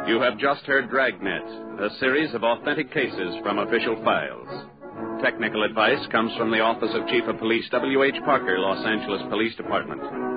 You have just heard Dragnet, a series of authentic cases from official files. Technical advice comes from the Office of Chief of Police W.H. Parker, Los Angeles Police Department.